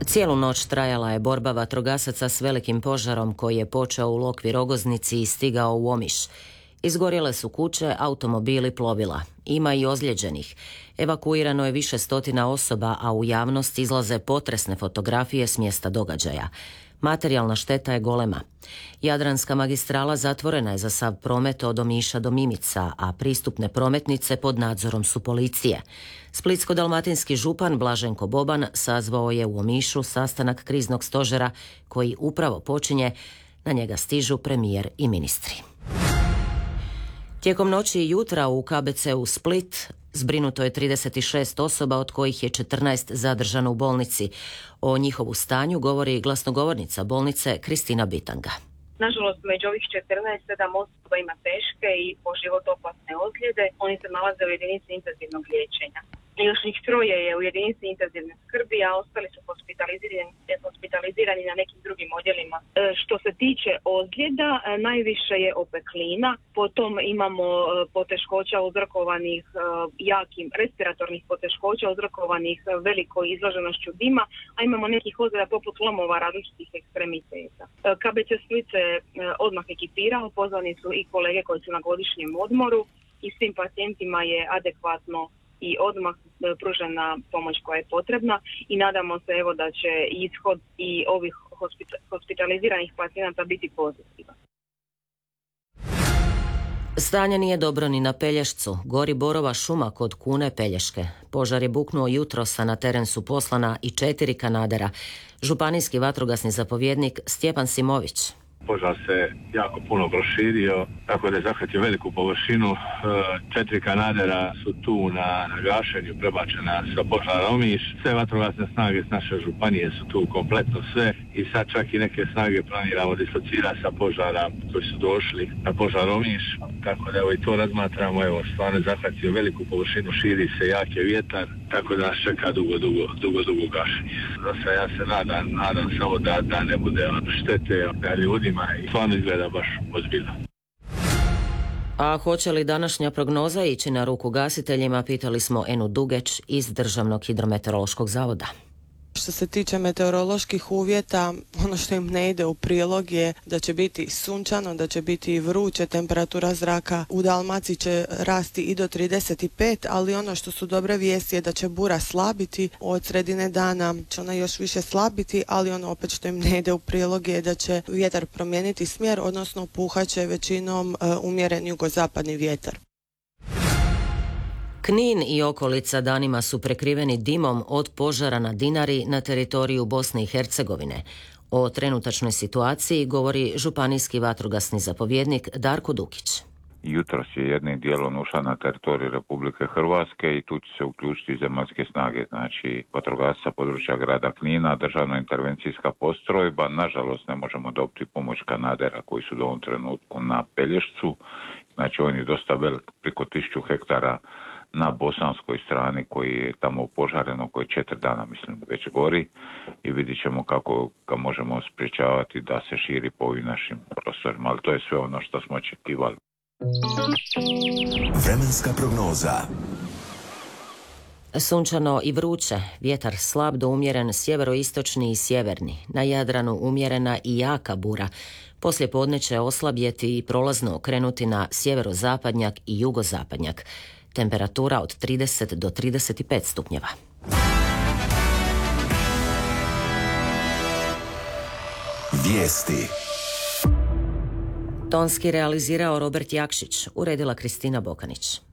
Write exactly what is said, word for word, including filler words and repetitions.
Cijelu noć trajala je borba vatrogasaca s velikim požarom koji je počeo u Lokvi Rogoznici i stigao u Omiš. Izgorjele su kuće, automobili, plovila. Ima i ozlijeđenih. Evakuirano je više stotina osoba, a u javnost izlaze potresne fotografije s mjesta događaja. Materijalna šteta je golema. Jadranska magistrala zatvorena je za sav promet od Omiša do Mimica, a pristupne prometnice pod nadzorom su policije. Splitsko-dalmatinski župan Blaženko Boban sazvao je u Omišu sastanak kriznog stožera koji upravo počinje. Na njega stižu premijer i ministri. Tijekom noći i jutra u K B C-u Split zbrinuto je trideset šest osoba, od kojih je četrnaest zadržano u bolnici. O njihovu stanju govori glasnogovornica bolnice Kristina Bitanga. Nažalost, među ovih četrnaest, sedam osoba ima teške i po život opasne ozljede. Oni se nalaze u jedinici intenzivnog liječenja. Još njih troje je u jedinici intenzivne skrbi, a ostali su hospitalizirani, hospitalizirani na nekim drugim odjelima. E, što se tiče ozljeda, e, najviše je opeklina, potom imamo e, poteškoća uzrokovanih e, jakim respiratornih poteškoća uzrokovanih e, velikoj izloženošću dima, a imamo nekih ozljeda poput lomova različitih ekstremiteta. E, K B C Split se e, odmah ekipirao, pozvani su i kolege koji su na godišnjem odmoru i svim pacijentima je adekvatno i odmah pružena pomoć koja je potrebna i nadamo se evo da će ishod i ovih hospitaliziranih pacijenata biti pozitivan. Stanje nije dobro ni na Pelješcu. Gori borova šuma kod Kune Pelješke. Požar je buknuo jutros, a na teren su poslana i četiri kanadera. Županijski vatrogasni zapovjednik Stjepan Simović. Požar se jako puno proširio, tako da je zahvatio veliku površinu. Četiri kanadera su tu na, na gašenju, prebačena sa požara Omiš. Sve vatrogasne snage s naše županije su tu kompletno sve i sad čak i neke snage planiramo dislocirati sa požara koji su došli na požar Omiš. Tako da evo i to razmatramo, evo stvarno je zahvatio veliku površinu, širi se jake vjetar, tako da nas čeka dugo, dugo, dugo, dugo gašenje. Zato ja se nadam, nadam samo da, da ne bude štete na ljudima i stvarno izgleda baš ozbiljno. A hoće li današnja prognoza ići na ruku gasiteljima, pitali smo Enu Dugeć iz Državnog hidrometeorološkog zavoda. Što se tiče meteoroloških uvjeta, ono što im ne ide u prilog je da će biti sunčano, da će biti vruće, temperatura zraka u Dalmaciji će rasti i do trideset pet, ali ono što su dobre vijesti je da će bura slabiti, od sredine dana će ona još više slabiti, ali ono opet što im ne ide u prilog je da će vjetar promijeniti smjer, odnosno puhaće većinom uh, umjeren jugozapadni vjetar. Knin i okolica danima su prekriveni dimom od požara na Dinari na teritoriju Bosne i Hercegovine. O trenutačnoj situaciji govori županijski vatrogasni zapovjednik Darko Dukić. Jutros je jednim dijelom ušla na teritoriju Republike Hrvatske i tu će se uključiti zemaljske snage, znači vatrogasca područja grada Knina, državna intervencijska postrojba. Nažalost ne možemo dobiti pomoć kanadera koji su do ovom trenutku na Pelješcu, znači on je dosta velik, preko tisuću hektara na bosanskoj strani koji je tamo požareno, koji četiri dana mislim već gori i vidit ćemo kako ga možemo spriječavati da se širi po ovim našim prostorima, ali to je sve ono što smo očekivali. Vremenska prognoza. Sunčano i vruće, vjetar slab do umjeren sjeveroistočni i sjeverni, na Jadranu umjerena i jaka bura. Poslije podne će oslabjeti i prolazno okrenuti na sjeverozapadnjak i jugozapadnjak. Temperatura od trideset do trideset pet stupnjeva. Vijesti. Tonski realizirao Robert Jakšić, uredila Kristina Bokanić.